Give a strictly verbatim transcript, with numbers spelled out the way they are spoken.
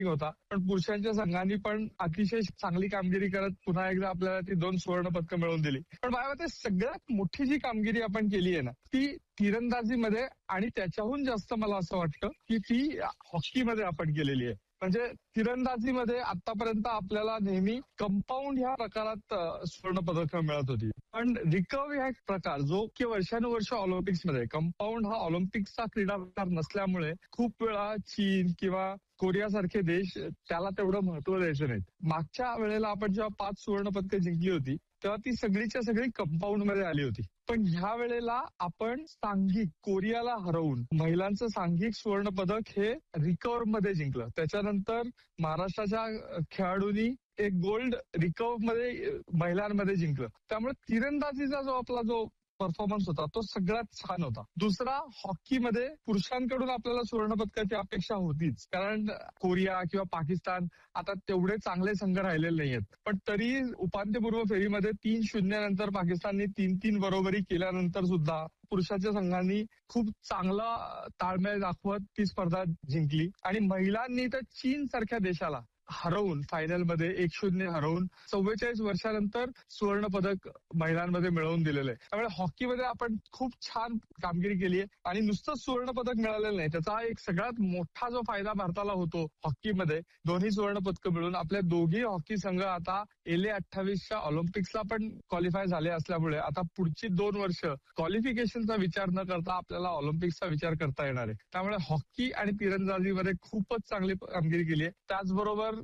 होता. पण पुरुषांच्या संघांनी पण अतिशय चांगली कामगिरी करत पुन्हा एकदा आपल्याला ती दोन सुवर्ण पदकं मिळवून दिली. पण माझ्या मते सगळ्यात मोठी जी कामगिरी आपण केली आहे ना ती तिरंदाजीमध्ये आणि त्याच्याहून जास्त मला असं वाटतं की ती हॉकीमध्ये आपण केलेली आहे. म्हणजे तिरंदाजीमध्ये आतापर्यंत आपल्याला नेहमी कंपाऊंड ह्या प्रकारात सुवर्ण पदकं मिळत होती. पण रिकर्व हा एक प्रकार जो की वर्षानुवर्ष ऑलिम्पिक्समध्ये कंपाऊंड हा ऑलिम्पिक्सचा क्रीडा प्रकार नसल्यामुळे खूप वेळा चीन किंवा कोरियासारखे देश त्याला तेवढं महत्व द्यायचे नाहीत. मागच्या वेळेला आपण जेव्हा पाच सुवर्ण पदकं जिंकली होती तेव्हा ती सगळीच्या सगळी कंपाऊंड मध्ये आली होती. पण ह्या वेळेला आपण सांघिक कोरियाला हरवून महिलांचं सांघिक सुवर्ण पदक हे रिकर्व मध्ये जिंकलं. त्याच्यानंतर महाराष्ट्राच्या खेळाडूंनी एक गोल्ड रिकर्व मध्ये महिलांमध्ये जिंकलं. त्यामुळे तिरंदाजीचा जो आपला जो परफॉर्मन्स होता तो सगळ्यात छान होता. दुसरा हॉकीमध्ये पुरुषांकडून आपल्याला सुवर्ण पदकाची अपेक्षा होतीच, कारण कोरिया किंवा पाकिस्तान आता तेवढे चांगले संघ राहिलेले नाहीयेत. पण तरी उपांत्यपूर्व फेरीमध्ये तीन शून्य नंतर पाकिस्तानने तीन तीन बरोबरी केल्यानंतर सुद्धा पुरुषांच्या संघांनी खूप चांगला ताळमेळ दाखवत ती स्पर्धा जिंकली. आणि महिलांनी तर चीन सारख्या देशाला हरवून फायनलमध्ये एक शून्य हरवून चव्वेचाळीस वर्षानंतर सुवर्ण पदक महिलांमध्ये मिळवून दिलेलं आहे. त्यामुळे हॉकीमध्ये आपण खूप छान कामगिरी केली आहे आणि नुसतंच सुवर्ण पदक मिळालेलं नाही, त्याचा एक सगळ्यात मोठा जो फायदा भारताला होतो हॉकीमध्ये दोन्ही सुवर्ण पदकं मिळून आपले दोघी हॉकी संघ आता एल ए अठ्ठावीसच्या ऑलिम्पिक्सला पण क्वालिफाय झाले असल्यामुळे आता पुढची दोन वर्ष क्वालिफिकेशनचा विचार न करता आपल्याला ऑलिम्पिक्सचा विचार करता येणार आहे. त्यामुळे हॉकी आणि तिरंदाजीमध्ये खूपच चांगली कामगिरी केली आहे. त्याचबरोबर